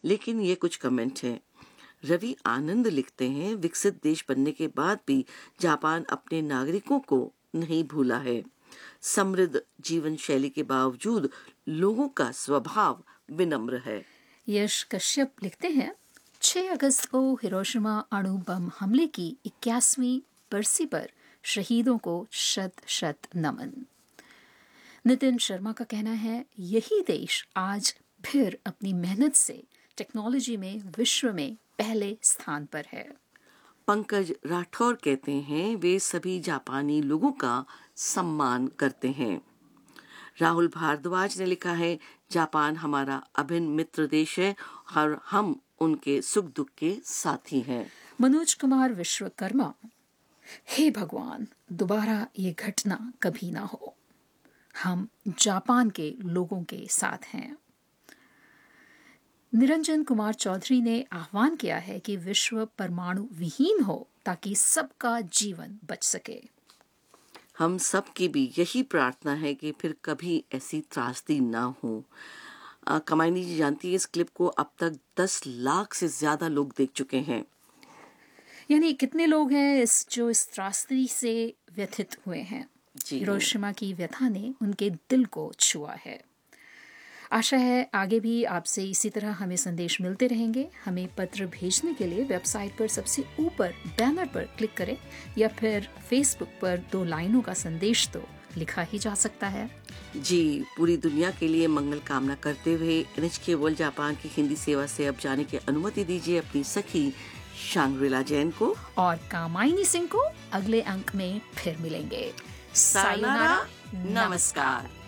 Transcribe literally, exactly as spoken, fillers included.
लेकिन ये कुछ कमेंट हैं। रवि आनंद लिखते हैं, विकसित देश बनने के बाद भी जापान अपने नागरिकों को नहीं भूला है। समृद्ध जीवन शैली के बावजूद लोगों का स्वभाव विनम्र है। यश कश्यप लिखते हैं, छह अगस्त को हिरोशिमा अणु बम हमले की इक्यासवीं बरसी पर शहीदों को शत शत नमन। नितिन शर्मा का कहना है, यही देश आज फिर अपनी मेहनत से टेक्नोलॉजी में विश्व में पहले स्थान पर है। पंकज राठौर कहते हैं, वे सभी जापानी लोगों का सम्मान करते हैं। राहुल भारद्वाज ने लिखा है, जापान हमारा अभिन्न मित्र देश है और हम उनके सुख दुख के साथी हैं। मनोज कुमार विश्वकर्मा, हे भगवान, दोबारा ये घटना कभी ना हो, हम जापान के लोगों के साथ हैं। निरंजन कुमार चौधरी ने आह्वान किया है कि विश्व परमाणु विहीन हो ताकि सबका जीवन बच सके। हम सब की भी यही प्रार्थना है कि फिर कभी ऐसी त्रासदी ना हो। आ, कमाइनी जी जानती है, इस क्लिप को अब तक दस लाख से ज्यादा लोग देख चुके हैं। यानी कितने लोग हैं इस जो इस त्रासदी से व्यथित हुए हैं। हिरोशिमा की व्यथा ने उनके दिल को छुआ है। आशा है आगे भी आपसे इसी तरह हमें संदेश मिलते रहेंगे। हमें पत्र भेजने के लिए वेबसाइट पर सबसे ऊपर बैनर पर क्लिक करें या फिर फेसबुक पर दो लाइनों का संदेश तो लिखा ही जा सकता है। जी, पूरी दुनिया के लिए मंगल कामना करते हुए एनएचके वर्ल्ड जापान की हिंदी सेवा से अब जाने की अनुमति दीजिए अपनी सखी शांग्रिला जैन को और कामायनी सिंह को। अगले अंक में फिर मिलेंगे। सायोनारा, नमस्कार।